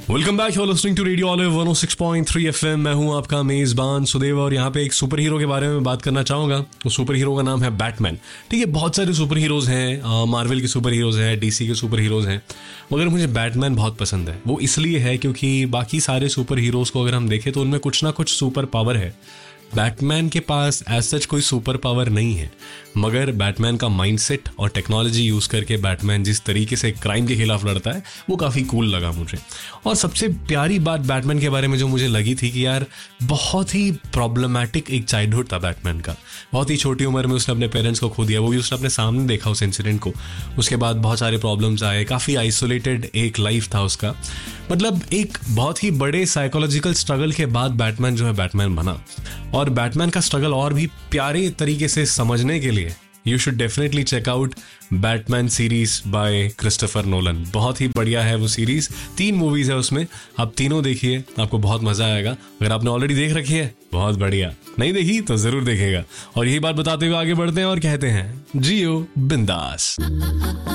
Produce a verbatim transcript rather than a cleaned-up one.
Welcome back, you are listening to radio olive one O six point three FM. मैं हूं आपका मेजबान सुदेव और यहाँ पे एक सुपर हीरो के बारे में बात करना चाहूंगा। तो सुपर हीरो का नाम है बैटमैन। ठीक है, बहुत सारे सुपर हीरोज हैं, मार्वल के सुपर हीरोज हैं, डीसी के सुपर हीरोज हैं, मगर मुझे बैटमैन बहुत पसंद है। वो इसलिए है क्योंकि बाकी सारे सुपर हीरोज को अगर हम देखें तो उनमें कुछ ना कुछ सुपर पावर है। बैटमैन के पास एज सच कोई सुपर पावर नहीं है, मगर बैटमैन का माइंडसेट और टेक्नोलॉजी यूज़ करके बैटमैन जिस तरीके से क्राइम के खिलाफ लड़ता है वो काफ़ी कूल लगा मुझे। और सबसे प्यारी बात बैटमैन के बारे में जो मुझे लगी थी कि यार बहुत ही प्रॉब्लमैटिक एक चाइल्डहुड था बैटमैन का। बहुत ही छोटी उम्र में उसने अपने पेरेंट्स को खो दिया, वो भी उसने अपने सामने देखा उस इंसिडेंट को। उसके बाद बहुत सारे प्रॉब्लम्स आए, काफ़ी आइसोलेटेड एक लाइफ था उसका। मतलब एक बहुत ही बड़े साइकोलॉजिकल स्ट्रगल के बाद बैटमैन जो है बैटमैन बना। और बैटमैन का स्ट्रगल और भी प्यारे तरीके से समझने के लिए you should definitely check out Batman series by Christopher Nolan. बहुत ही बढ़िया है वो सीरीज, तीन मूवीज है उसमें, आप तीनों देखिए, आपको बहुत मजा आएगा। अगर आपने ऑलरेडी देख रखी है बहुत बढ़िया, नहीं देखी तो जरूर देखेगा। और यही बात बताते हुए आगे बढ़ते हैं और कहते हैं जियो बिंदास।